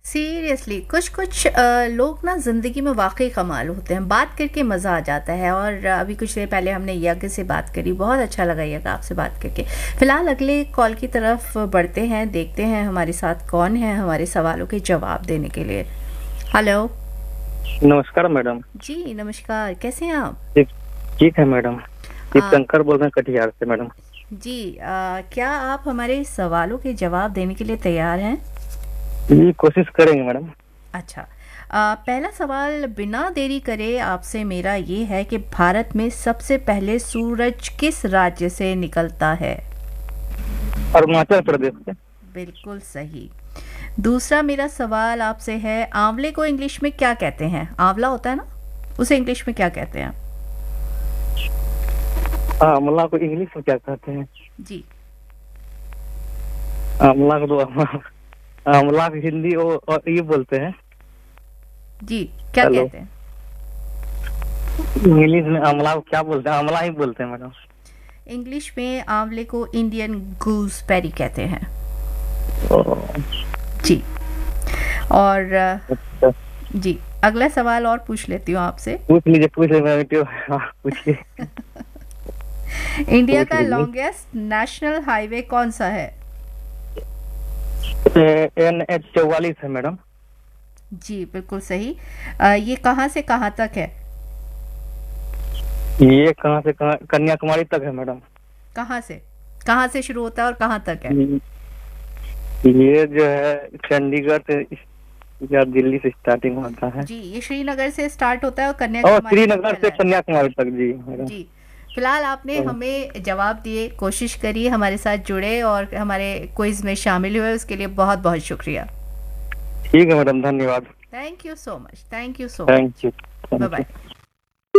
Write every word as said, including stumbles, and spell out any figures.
Seriously कुछ कुछ अ, लोग ना ज़िंदगी में वाक़ई कमाल होते हैं, बात करके मज़ा आ जाता है। और अभी कुछ देर पहले हमने यज्ञ से बात करी, बहुत अच्छा लगा यज्ञ आपसे बात करके। फ़िलहाल अगले कॉल की तरफ बढ़ते हैं, देखते हैं हमारे साथ कौन है हमारे सवालों के जवाब देने के लिए। हेलो। नमस्कार मैडम। जी नमस्कार, कैसे हैं आप? ठीक ठीक है मैडम। आ, दीपंकर बोल रहे हैं कटिहार से मैडम। जी आ, क्या आप हमारे सवालों के जवाब देने के लिए तैयार हैं? जी कोशिश करेंगे मैडम। अच्छा। आ, पहला सवाल बिना देरी करे आपसे मेरा ये है कि भारत में सबसे पहले सूरज किस राज्य से निकलता है? अरुणाचल प्रदेश से। बिल्कुल सही। दूसरा मेरा सवाल आपसे है, आंवले को इंग्लिश में क्या कहते हैं? आंवला होता है ना, उसे इंग्लिश में क्या कहते हैं? आमला को इंग्लिश में क्या कहते हैं? जी। आमला को तो आमला को हिंदी और, और ये बोलते हैं। जी, क्या हेलो। कहते हैं? इंग्लिश में आमला को क्या बोलते हैं? आमला ही बोलते हैं मैडम। इंग्लिश में आंवले को इंडियन गूसबेरी कहते हैं। ओ, जी। और अ, अच्छा। जी, अगला सवाल और पूछ लेती हूँ आपसे। पूछ लीजिए पूछ लीजिए बेटी। हाँ, पूछिए। इंडिया पूछ का लीजिए। लॉन्गेस्ट नेशनल हाईवे कौन सा है? एन एच चौवालीस है मैडम। जी बिल्कुल सही। अ, ये कहाँ से कहाँ तक है? ये कहाँ से कहाँ? कन्याकुमारी तक है मैडम। कहाँ से कहाँ से शुरू होता है और कहाँ तक है? ये जो है चंडीगढ़ से या दिल्ली से स्टार्टिंग होता है। जी, ये श्रीनगर से स्टार्ट होता है और और कन्याकुमारी तक श्रीनगर फैला से है। कन्याकुमारी तक। जी मैडम। जी। फिलहाल आपने तो हमें जवाब दिए, कोशिश करी, हमारे साथ जुड़े और हमारे क्विज में शामिल हुए, उसके लिए बहुत बहुत शुक्रिया। ठीक है मैडम, धन्यवाद। Thank you so much, thank you so thank much. You bye thank you. Bye.